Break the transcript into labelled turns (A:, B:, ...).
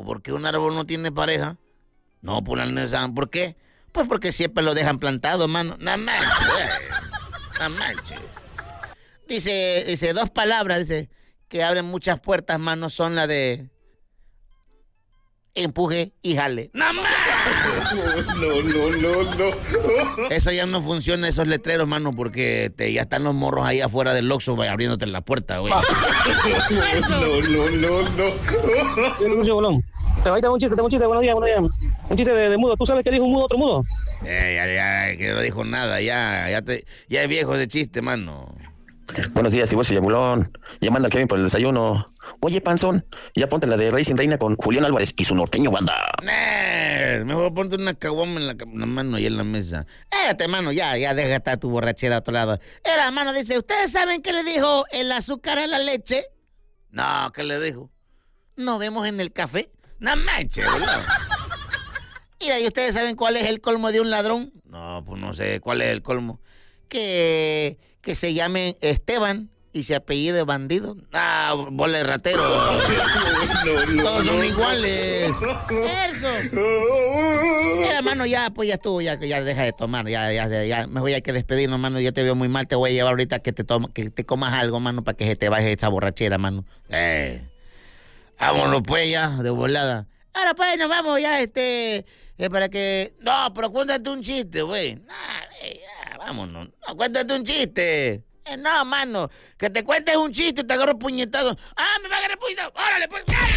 A: ¿por qué un árbol no tiene pareja? No, pues ¿por qué? Pues porque siempre lo dejan plantado, mano. No manches, no manches. Dice, dos palabras, dice, que abren muchas puertas, mano, son la de empuje y jale. ¡No manches! No. Eso ya no funciona, esos letreros, mano, porque ya están los morros ahí afuera del Oxxo abriéndote la puerta, güey.
B: No. Ahí tengo un chiste, buenos días. Un chiste de mudo. ¿Tú sabes qué dijo un mudo a otro mudo?
A: Ya, que no dijo nada, ya es viejo ese chiste, mano.
C: Buenos días, y vos y Bulón. Llamando a Kevin por el desayuno. Oye, panzón, ya ponte la de Racing Reina con Julián Álvarez y su norteño banda.
A: Mejor ponte una caguama en la mano y en la mesa. Espérate, mano, ya deja estar tu borrachera a otro lado. Era, mano, dice, ¿ustedes saben qué le dijo el azúcar a la leche? No, ¿qué le dijo? Nos vemos en el café. No manches, ¿verdad? Mira, ¿y ustedes saben cuál es el colmo de un ladrón? No, pues no sé cuál es el colmo. Que se llame Esteban y se apellide Bandido. Ah, bola de ratero. Todos son iguales. Eso. Mira, mano, ya, pues ya estuvo, ya deja de tomar, ya, mejor ya hay que despedirnos, mano, yo te veo muy mal, te voy a llevar ahorita que te comas algo, mano, para que se te baje esa borrachera, mano. Vámonos pues ya, de volada. Ahora pues nos vamos ya, para que... No, pero cuéntate un chiste, güey. Vámonos. No, cuéntate un chiste. No, mano, que te cuentes un chiste, te agarro puñetado. Ah, me va a agarrar puñetado. Órale, pues.